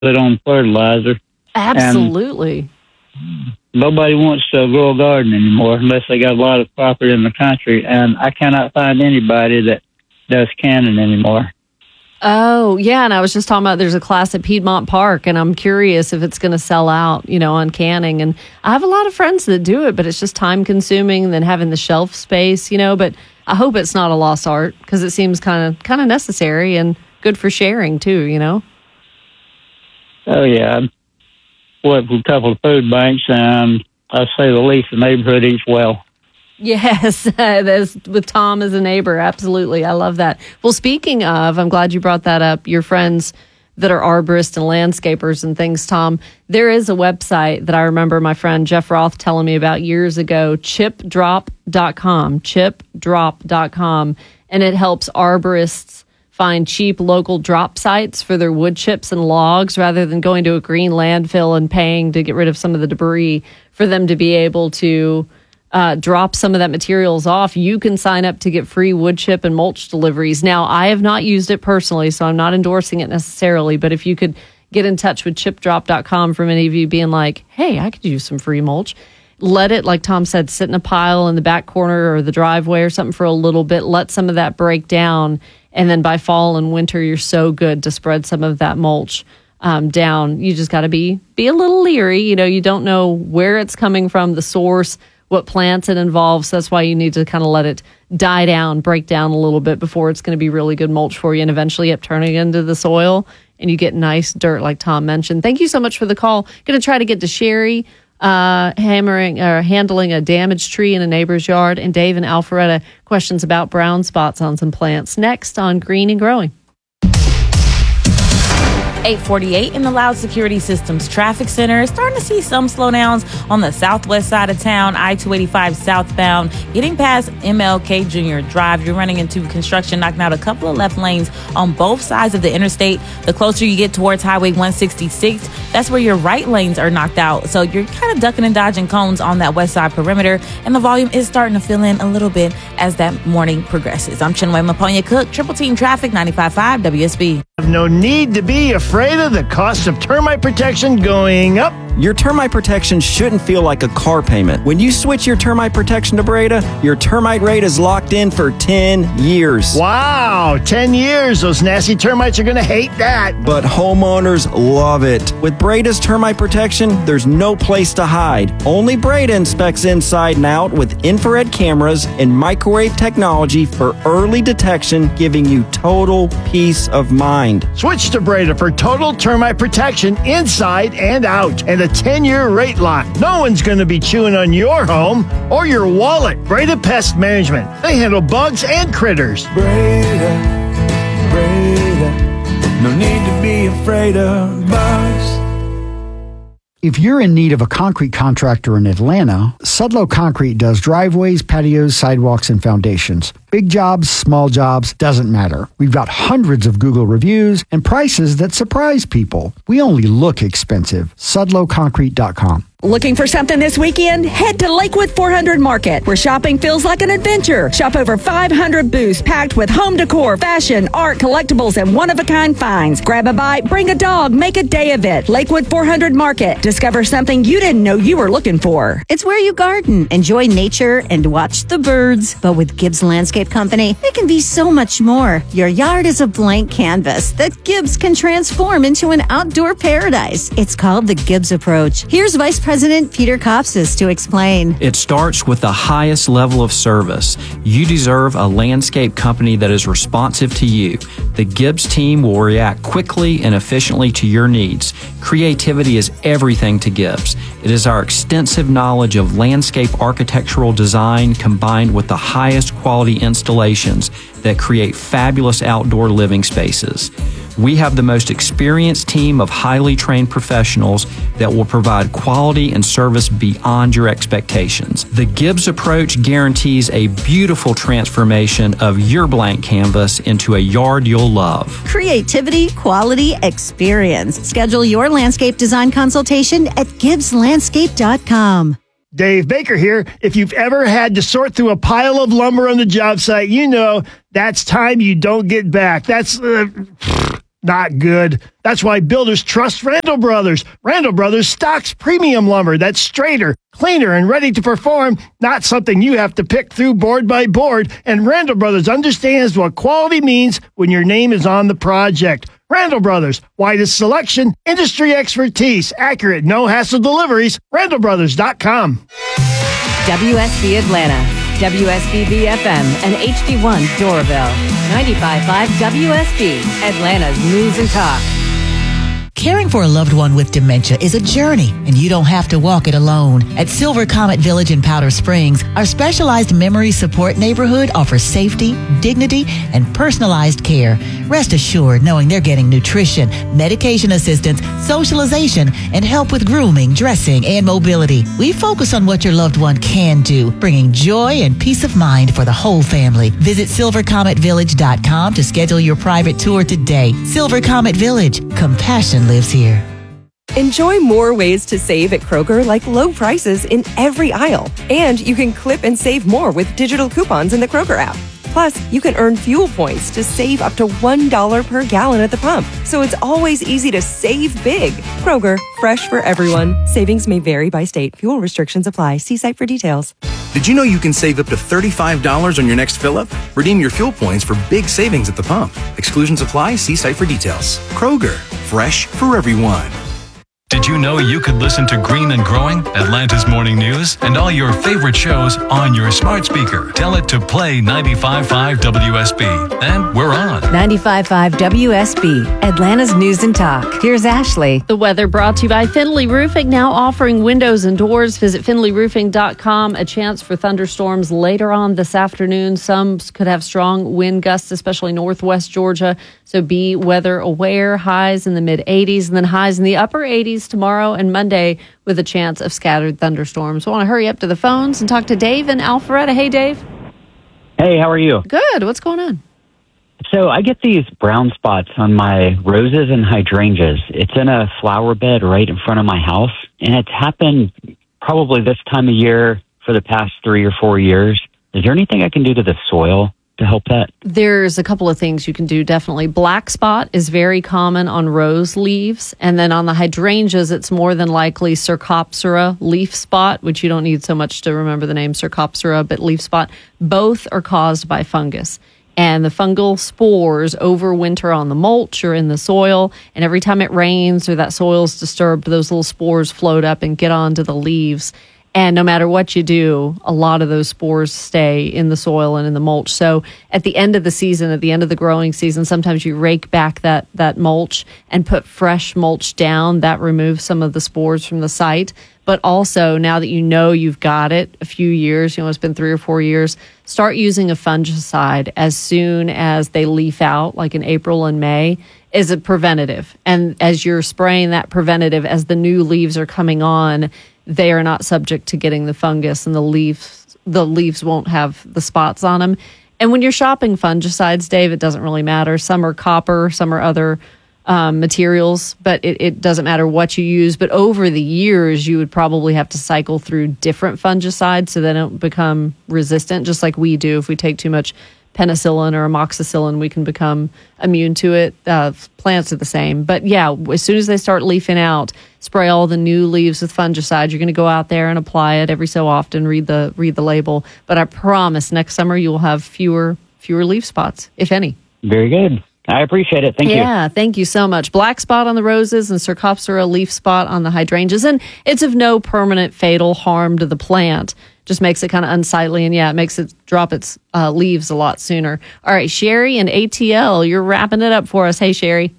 it on fertilizer. Absolutely. And nobody wants to grow a garden anymore unless they got a lot of property in the country, and I cannot find anybody that does canning anymore. Oh, yeah, and I was just talking about there's a class at Piedmont Park, and I'm curious if it's going to sell out, on canning. And I have a lot of friends that do it, but it's just time-consuming and then having the shelf space, but I hope it's not a lost art because it seems kind of necessary and good for sharing, too, Oh, yeah. I work with a couple of food banks, and I say the least, the neighborhood eats well. Yes, that's with Tom as a neighbor. Absolutely. I love that. Well, speaking of, I'm glad you brought that up, your friends that are arborists and landscapers and things, Tom, there is a website that I remember my friend Jeff Roth telling me about years ago, chipdrop.com, chipdrop.com, and it helps arborists find cheap local drop sites for their wood chips and logs rather than going to a green landfill and paying to get rid of some of the debris for them to be able to drop some of that materials off. You can sign up to get free wood chip and mulch deliveries. Now, I have not used it personally, so I'm not endorsing it necessarily, but if you could get in touch with chipdrop.com for many of you being like, hey, I could use some free mulch. Let it, like Tom said, sit in a pile in the back corner or the driveway or something for a little bit. Let some of that break down. And then by fall and winter, you're so good to spread some of that mulch down. You just got to be a little leery. You don't know where it's coming from, the source, what plants it involves. So that's why you need to kind of let it die down, break down a little bit before it's going to be really good mulch for you. And eventually up turning it into the soil and you get nice dirt like Tom mentioned. Thank you so much for the call. Going to try to get to Sherry handling a damaged tree in a neighbor's yard, and Dave and Alpharetta questions about brown spots on some plants. Next on Green and Growing. 848 in the Loud Security Systems Traffic Center. Starting to see some slowdowns on the southwest side of town, I-285 southbound. Getting past MLK Jr. Drive, you're running into construction, knocking out a couple of left lanes on both sides of the interstate. The closer you get towards Highway 166, that's where your right lanes are knocked out. So you're kind of ducking and dodging cones on that west side perimeter, and the volume is starting to fill in a little bit as that morning progresses. I'm Chinwe Maponya Cook, Triple Team Traffic, 95.5 WSB. No need to be afraid of the cost of termite protection going up. Your termite protection shouldn't feel like a car payment. When you switch your termite protection to Breda, your termite rate is locked in for 10 years. Wow, 10 years. Those nasty termites are going to hate that. But homeowners love it. With Breda's termite protection, there's no place to hide. Only Breda inspects inside and out with infrared cameras and microwave technology for early detection, giving you total peace of mind. Switch to Breda for total termite protection inside and out, and a 10-year rate lock. No one's going to be chewing on your home or your wallet. Breda Pest Management. They handle bugs and critters. Breda, no need to be afraid of bugs. If you're in need of a concrete contractor in Atlanta, Sudlow Concrete does driveways, patios, sidewalks, and foundations. Big jobs, small jobs, doesn't matter. We've got hundreds of Google reviews and prices that surprise people. We only look expensive. SudlowConcrete.com. Looking for something this weekend? Head to Lakewood 400 Market, where shopping feels like an adventure. Shop over 500 booths packed with home decor, fashion, art, collectibles, and one-of-a-kind finds. Grab a bite, bring a dog, make a day of it. Lakewood 400 Market. Discover something you didn't know you were looking for. It's where you garden, enjoy nature, and watch the birds. But with Gibbs Landscape Company, it can be so much more. Your yard is a blank canvas that Gibbs can transform into an outdoor paradise. It's called the Gibbs Approach. Here's Vice President Peter Kopsis to explain. It starts with the highest level of service. You deserve a landscape company that is responsive to you. The Gibbs team will react quickly and efficiently to your needs. Creativity is everything to Gibbs. It is our extensive knowledge of landscape architectural design combined with the highest quality installations that create fabulous outdoor living spaces. We have the most experienced team of highly trained professionals that will provide quality and service beyond your expectations. The Gibbs Approach guarantees a beautiful transformation of your blank canvas into a yard you'll love. Creativity, quality, experience. Schedule your landscape design consultation at GibbsLandscape.com. Dave Baker here. If you've ever had to sort through a pile of lumber on the job site, you know that's time you don't get back. That's Not good. That's why builders trust Randall Brothers. Randall Brothers stocks premium lumber that's straighter, cleaner, and ready to perform, not something you have to pick through board by board. And Randall Brothers understands what quality means when your name is on the project. Randall Brothers, widest selection, industry expertise, accurate, no-hassle deliveries, randallbrothers.com. WSB Atlanta, WSBB FM, and HD1 Doraville. 95.5 WSB, Atlanta's News and Talk. Caring for a loved one with dementia is a journey, and you don't have to walk it alone. At Silver Comet Village in Powder Springs, our specialized memory support neighborhood offers safety, dignity, and personalized care. Rest assured knowing they're getting nutrition, medication assistance, socialization, and help with grooming, dressing, and mobility. We focus on what your loved one can do, bringing joy and peace of mind for the whole family. Visit silvercometvillage.com to schedule your private tour today. Silver Comet Village. Compassion lives here. Enjoy more ways to save at Kroger, like low prices in every aisle. And you can clip and save more with digital coupons in the Kroger app. Plus, you can earn fuel points to save up to $1 per gallon at the pump. So it's always easy to save big. Kroger, fresh for everyone. Savings may vary by state. Fuel restrictions apply. See site for details. Did you know you can save up to $35 on your next fill-up? Redeem your fuel points for big savings at the pump. Exclusions apply. See site for details. Kroger, fresh for everyone. Did you know you could listen to Green and Growing, Atlanta's Morning News, and all your favorite shows on your smart speaker? Tell it to play 95.5 WSB. And we're on. 95.5 WSB, Atlanta's News and Talk. Here's Ashley. The weather brought to you by Finley Roofing, now offering windows and doors. Visit finleyroofing.com. A chance for thunderstorms later on this afternoon. Some could have strong wind gusts, especially northwest Georgia. So be weather aware. Highs in the mid 80s and then highs in the upper 80s tomorrow and Monday with a chance of scattered thunderstorms. We want to hurry up to the phones and talk to Dave in Alpharetta. Hey, Dave. Hey, how are you? Good. What's going on? So I get these brown spots on my roses and hydrangeas. It's in a flower bed right in front of my house, and it's happened probably this time of year for the past 3 or 4 years. Is there anything I can do to the soil to help that? There's a couple of things you can do, definitely. Black spot is very common on rose leaves. And then on the hydrangeas, it's more than likely Cercospora leaf spot, which you don't need so much to remember the name Cercospora, but leaf spot. Both are caused by fungus. And the fungal spores overwinter on the mulch or in the soil. And every time it rains or that soil's disturbed, those little spores float up and get onto the leaves. And no matter what you do, a lot of those spores stay in the soil and in the mulch. So at the end of the season, at the end of the growing season, sometimes you rake back that mulch and put fresh mulch down. That removes some of the spores from the site. But also, now that you know you've got it a few years, it's been 3 or 4 years, start using a fungicide as soon as they leaf out, like in April and May, is a preventative. And as you're spraying that preventative, as the new leaves are coming on, they are not subject to getting the fungus, and the leaves won't have the spots on them. And when you're shopping fungicides, Dave, it doesn't really matter. Some are copper, some are other materials, but it doesn't matter what you use. But over the years, you would probably have to cycle through different fungicides so they don't become resistant, just like we do. If we take too much penicillin or amoxicillin, we can become immune to it. Plants are the same. But yeah, as soon as they start leafing out, spray all the new leaves with fungicide. You're going to go out there and apply it every so often, read the label. But I promise next summer you will have fewer leaf spots, if any. Very good. I appreciate it. Thank you. Yeah, thank you so much. Black spot on the roses and Cercospora leaf spot on the hydrangeas. And it's of no permanent fatal harm to the plant. Just makes it kind of unsightly, and it makes it drop its leaves a lot sooner. All right, Sherry and ATL, you're wrapping it up for us. Hey, Sherry.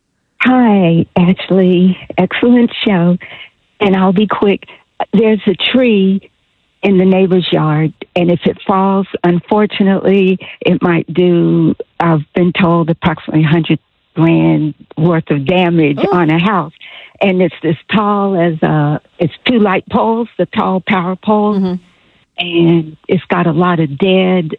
Hi, Ashley. Excellent show. And I'll be quick. There's a tree in the neighbor's yard, and if it falls, unfortunately, it might do, I've been told, approximately $100,000 worth of damage on a house. And it's as tall as, it's 2 light poles, the tall power poles. Mm-hmm. And it's got a lot of dead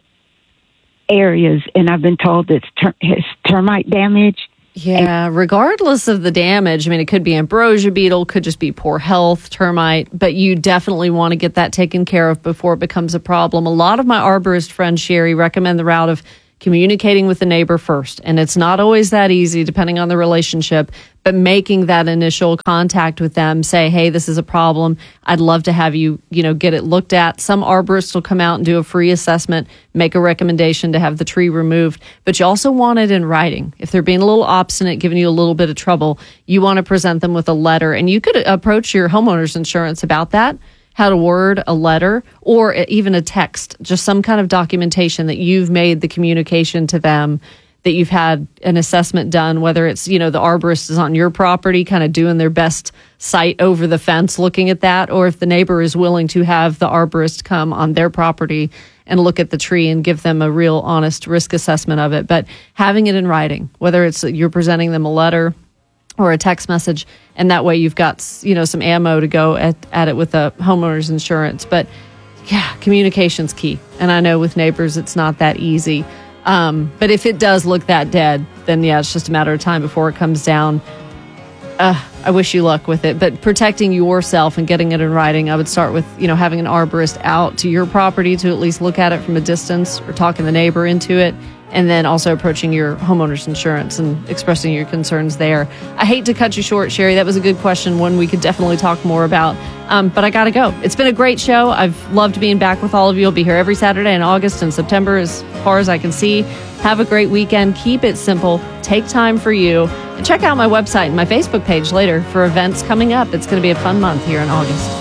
areas, and I've been told it's termite damage. Yeah, regardless of the damage, it could be ambrosia beetle, could just be poor health, termite, but you definitely want to get that taken care of before it becomes a problem. A lot of my arborist friends, Sherry, recommend the route of communicating with the neighbor first. And it's not always that easy depending on the relationship, but making that initial contact with them, say, hey, this is a problem. I'd love to have you, get it looked at. Some arborists will come out and do a free assessment, make a recommendation to have the tree removed, but you also want it in writing. If they're being a little obstinate, giving you a little bit of trouble, you want to present them with a letter, and you could approach your homeowner's insurance about that, how to word a letter or even a text, just some kind of documentation that you've made the communication to them, that you've had an assessment done, whether it's, the arborist is on your property kind of doing their best sight over the fence looking at that, or if the neighbor is willing to have the arborist come on their property and look at the tree and give them a real honest risk assessment of it. But having it in writing, whether it's you're presenting them a letter or a text message, and that way you've got, some ammo to go at it with a homeowner's insurance. But yeah, communication's key. And I know with neighbors, it's not that easy. But if it does look that dead, then yeah, it's just a matter of time before it comes down. I wish you luck with it, but protecting yourself and getting it in writing, I would start with, having an arborist out to your property to at least look at it from a distance or talking the neighbor into it. And then also approaching your homeowner's insurance and expressing your concerns there. I hate to cut you short, Sherry. That was a good question, one we could definitely talk more about. But I got to go. It's been a great show. I've loved being back with all of you. I'll be here every Saturday in August and September as far as I can see. Have a great weekend. Keep it simple. Take time for you. And check out my website and my Facebook page later for events coming up. It's going to be a fun month here in August.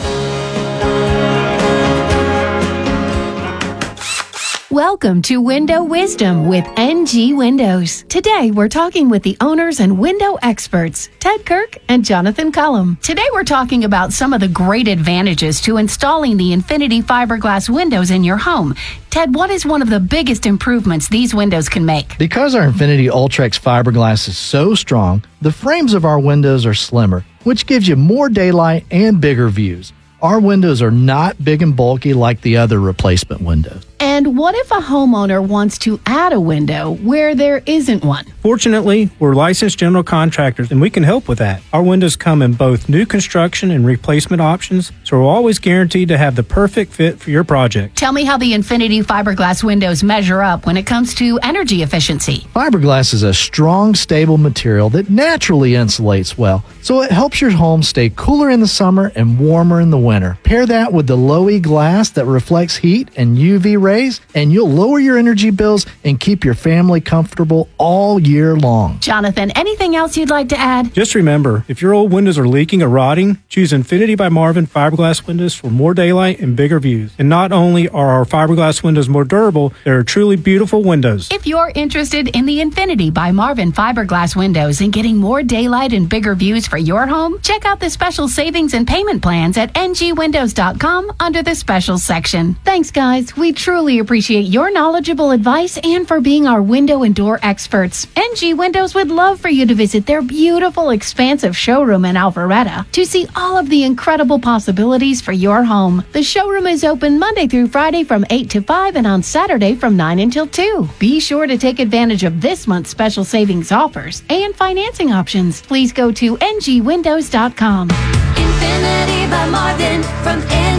Welcome to Window Wisdom with NG Windows. Today, we're talking with the owners and window experts, Ted Kirk and Jonathan Cullum. Today, we're talking about some of the great advantages to installing the Infinity fiberglass windows in your home. Ted, what is one of the biggest improvements these windows can make? Because our Infinity Ultrex fiberglass is so strong, the frames of our windows are slimmer, which gives you more daylight and bigger views. Our windows are not big and bulky like the other replacement windows. And what if a homeowner wants to add a window where there isn't one? Fortunately, we're licensed general contractors, and we can help with that. Our windows come in both new construction and replacement options, so we're always guaranteed to have the perfect fit for your project. Tell me how the Infinity fiberglass windows measure up when it comes to energy efficiency. Fiberglass is a strong, stable material that naturally insulates well, so it helps your home stay cooler in the summer and warmer in the winter. Pair that with the Low-E glass that reflects heat and UV rays, and you'll lower your energy bills and keep your family comfortable all year long. Jonathan, anything else you'd like to add? Just remember, if your old windows are leaking or rotting, choose Infinity by Marvin fiberglass windows for more daylight and bigger views. And not only are our fiberglass windows more durable, they're truly beautiful windows. If you're interested in the Infinity by Marvin fiberglass windows and getting more daylight and bigger views for your home, check out the special savings and payment plans at ngwindows.com under the specials section. Thanks, guys. We truly appreciate your knowledgeable advice and for being our window and door experts. NG Windows would love for you to visit their beautiful, expansive showroom in Alpharetta to see all of the incredible possibilities for your home. The showroom is open Monday through Friday from 8 to 5 and on Saturday from 9 until 2. Be sure to take advantage of this month's special savings offers and financing options. Please go to ngwindows.com. Infinity by Marvin from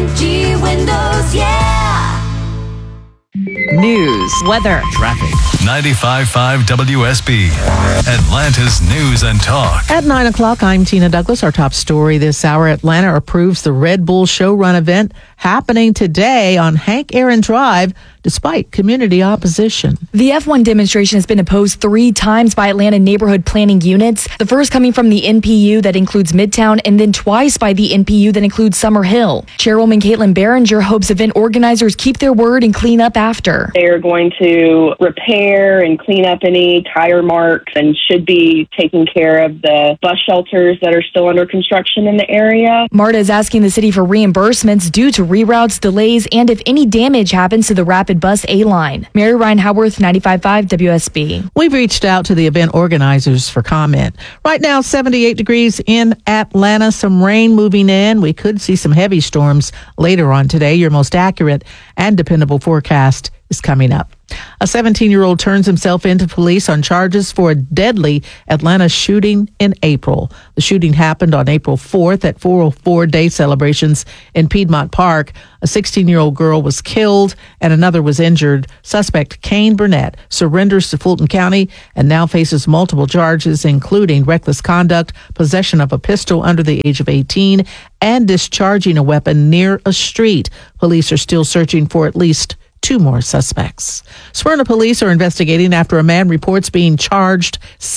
NG Windows, yeah! News, weather, traffic. 95.5 WSB, Atlanta's News and Talk. At 9 o'clock, I'm Tina Douglas. Our top story this hour, Atlanta approves the Red Bull Show Run event happening today on Hank Aaron Drive, despite community opposition. The F1 demonstration has been opposed 3 times by Atlanta neighborhood planning units. The first coming from the NPU that includes Midtown, and then twice by the NPU that includes Summer Hill. Chairwoman Caitlin Behringer hopes event organizers keep their word and clean up after. They are going to repair and clean up any tire marks and should be taking care of the bus shelters that are still under construction in the area. MARTA is asking the city for reimbursements due to reroutes, delays, and if any damage happens to the Rapid Bus A-line. Mary Ryan Howarth, 95.5 WSB. We've reached out to the event organizers for comment. Right now, 78 degrees in Atlanta, some rain moving in. We could see some heavy storms later on today. Your most accurate and dependable forecast is coming up. A 17-year-old turns himself into police on charges for a deadly Atlanta shooting in April. The shooting happened on April 4th at 404 Day celebrations in Piedmont Park. A 16-year-old girl was killed and another was injured. Suspect Kane Burnett surrenders to Fulton County and now faces multiple charges, including reckless conduct, possession of a pistol under the age of 18, and discharging a weapon near a street. Police are still searching for at least 2 more suspects. Smyrna police are investigating after a man reports being charged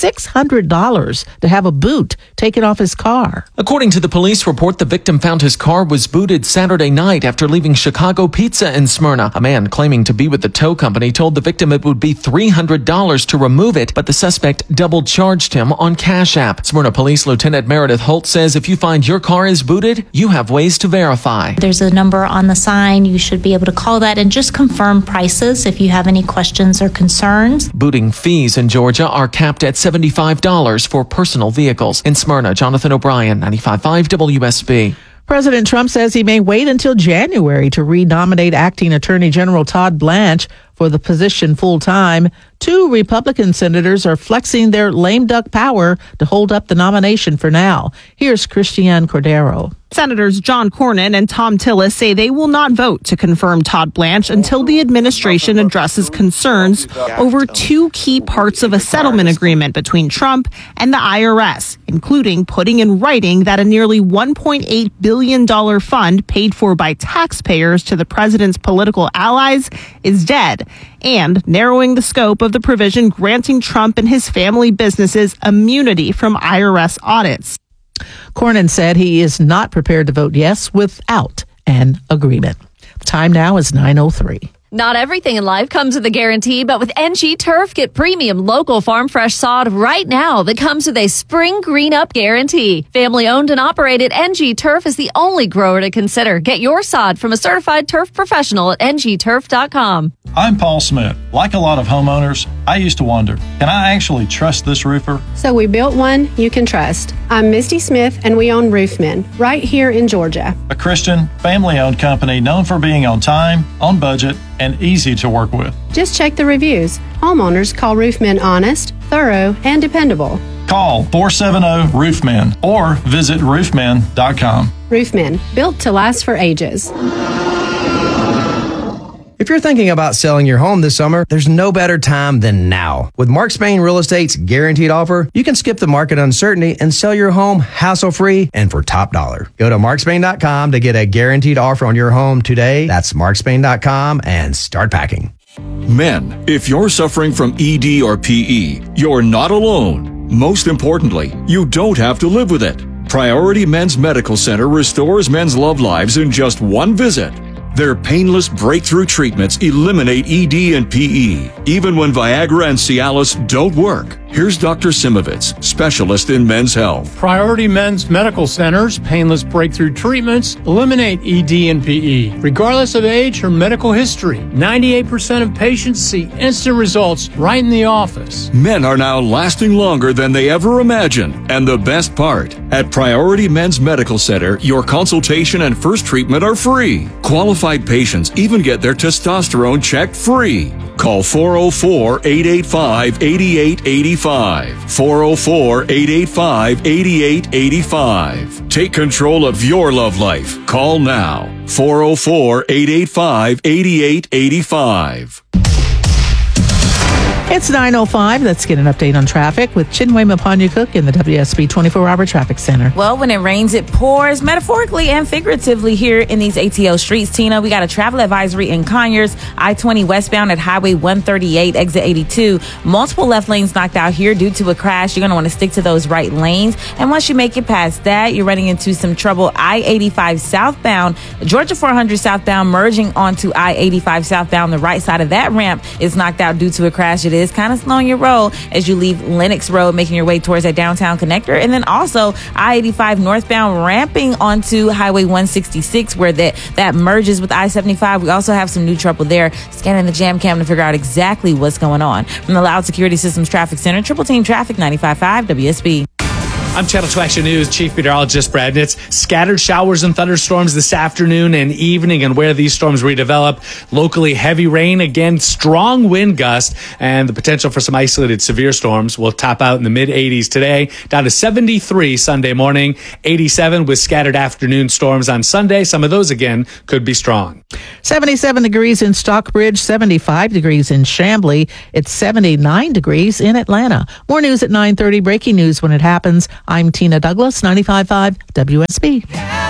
$600 to have a boot taken off his car. According to the police report, the victim found his car was booted Saturday night after leaving Chicago Pizza in Smyrna. A man claiming to be with the tow company told the victim it would be $300 to remove it, but the suspect double charged him on Cash App. Smyrna Police Lieutenant Meredith Holt says if you find your car is booted, you have ways to verify. There's a number on the sign. You should be able to call that and just confirm prices if you have any questions or concerns. Booting fees in Georgia are capped at $75 for personal vehicles. In Smyrna, Jonathan O'Brien, 95.5 WSB. President Trump says he may wait until January to renominate acting Attorney General Todd Blanche for the position full-time. 2 Republican senators are flexing their lame duck power to hold up the nomination for now. Here's Christiane Cordero. Senators John Cornyn and Tom Tillis say they will not vote to confirm Todd Blanche until the administration addresses concerns over 2 key parts of a settlement agreement between Trump and the IRS, including putting in writing that a nearly $1.8 billion fund paid for by taxpayers to the president's political allies is dead, and narrowing the scope of the provision granting Trump and his family businesses immunity from IRS audits. Cornyn said he is not prepared to vote yes without an agreement. The time now is 9:03. Not everything in life comes with a guarantee, but with NG Turf, get premium local farm fresh sod right now that comes with a spring green up guarantee. Family owned and operated, NG Turf is the only grower to consider. Get your sod from a certified turf professional at ngturf.com. I'm Paul Smith. Like a lot of homeowners, I used to wonder, can I actually trust this roofer? So we built one you can trust. I'm Misty Smith, and we own Roofmen right here in Georgia. A Christian, family-owned company known for being on time, on budget, and easy to work with. Just check the reviews. Homeowners call Roofmen honest, thorough, and dependable. Call 470-ROOFMEN or visit roofmen.com. Roofmen, built to last for ages. If you're thinking about selling your home this summer, there's no better time than now. With Mark Spain Real Estate's guaranteed offer, you can skip the market uncertainty and sell your home hassle-free and for top dollar. Go to markspain.com to get a guaranteed offer on your home today. That's markspain.com and start packing. Men, if you're suffering from ED or PE, you're not alone. Most importantly, you don't have to live with it. Priority Men's Medical Center restores men's love lives in just one visit. Their painless breakthrough treatments eliminate ED and PE, even when Viagra and Cialis don't work. Here's Dr. Simovitz, specialist in men's health. Priority Men's Medical Center's painless breakthrough treatments eliminate ED and PE, regardless of age or medical history. 98% of patients see instant results right in the office. Men are now lasting longer than they ever imagined. And the best part, at Priority Men's Medical Center, your consultation and first treatment are free. Qualified patients even get their testosterone checked free. Call 404-885-8885. 404-885-8885. Take control of your love life. Call now. 404-885-8885. It's 9:05. Let's get an update on traffic with Chinwe Mapanya-Cook in the WSB 24-hour traffic center. Well, when it rains, it pours, metaphorically and figuratively here in these ATL streets. Tina, we got a travel advisory in Conyers, I-20 westbound at Highway 138, exit 82. Multiple left lanes knocked out here due to a crash. You're going to want to stick to those right lanes. And once you make it past that, you're running into some trouble. I-85 southbound, Georgia 400 southbound, merging onto I-85 southbound. The right side of that ramp is knocked out due to a crash. It is kind of slowing your roll as you leave Lenox Road, making your way towards that downtown connector. And then also I-85 northbound, ramping onto Highway 166 where that merges with I-75. We also have some new trouble there. Scanning the jam cam to figure out exactly what's going on. From the Loud Security Systems Traffic Center, Triple Team Traffic, 95.5 WSB. I'm Channel 2 Action News Chief Meteorologist Brad Nitz. Scattered showers and thunderstorms this afternoon and evening, and where these storms redevelop, locally heavy rain, again, strong wind gusts, and the potential for some isolated severe storms. Will top out in the mid-80s today, down to 73 Sunday morning, 87 with scattered afternoon storms on Sunday. Some of those, again, could be strong. 77 degrees in Stockbridge, 75 degrees in Chamblee. It's 79 degrees in Atlanta. More news at 9:30. Breaking news when it happens. I'm Tina Douglas, 95.5 WSB.